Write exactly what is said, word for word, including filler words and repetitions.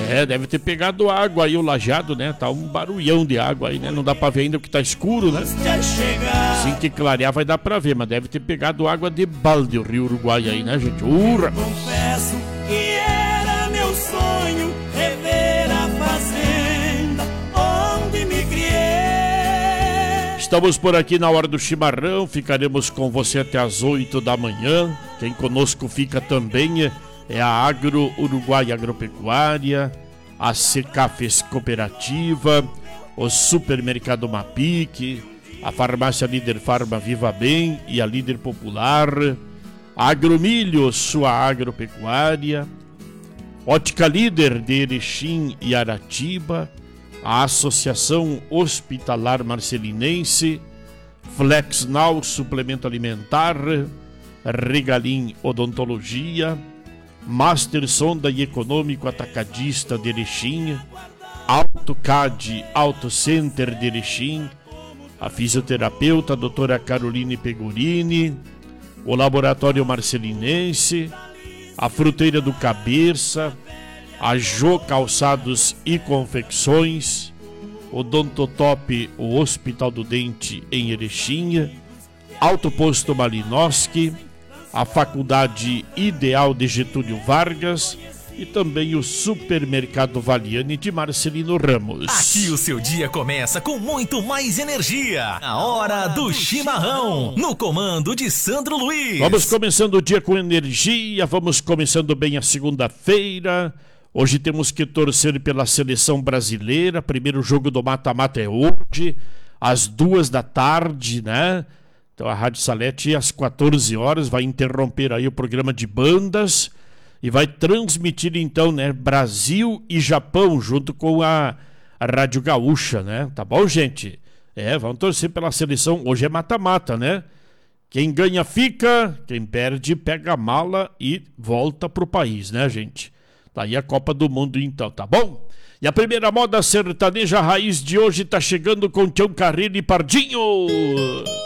É, deve ter pegado água aí o lajeado, né? Tá um barulhão de água aí, né? Não dá pra ver ainda porque tá escuro, né? Assim que clarear vai dar pra ver, mas deve ter pegado água de balde o Rio Uruguai aí, né, gente? Urra! Confesso que era meu sonho rever a fazenda onde me criei. Estamos por aqui na hora do chimarrão, ficaremos com você até as oito da manhã. Quem conosco fica também é a Agro Uruguai Agropecuária, a Secafes Cooperativa, o Supermercado Mapic, a Farmácia Líder Farma Viva Bem e a Líder Popular, a Agromilho, sua agropecuária, Ótica Líder de Erechim e Aratiba, a Associação Hospitalar Marcelinense, Flexnal Suplemento Alimentar, Regalim Odontologia, Master Sonda e Econômico Atacadista de Erechim, AutoCAD Auto Center de Erechim, a fisioterapeuta a doutora Caroline Pegorini, o Laboratório Marcelinense, a Fruteira do Cabeça, a Jô Calçados e Confecções, o Dontotop, o Hospital do Dente em Erechim, Alto Posto Malinowski, a Faculdade Ideal de Getúlio Vargas e também o Supermercado Valiani de Marcelino Ramos. Aqui o seu dia começa com muito mais energia. A hora do chimarrão, no comando de Sandro Luiz. Vamos começando o dia com energia, vamos começando bem a segunda-feira. Hoje temos que torcer pela seleção brasileira. Primeiro jogo do mata-mata é hoje, às duas da tarde, né? Então a Rádio Salete às quatorze horas vai interromper aí o programa de bandas e vai transmitir então, né, Brasil e Japão junto com a, a Rádio Gaúcha, né? Tá bom, gente? É, vamos torcer pela seleção. Hoje é mata-mata, né? Quem ganha fica, quem perde pega a mala e volta pro país, né, gente? Daí a Copa do Mundo então, tá bom? E a primeira moda sertaneja raiz de hoje tá chegando com Tião Carreiro e Pardinho.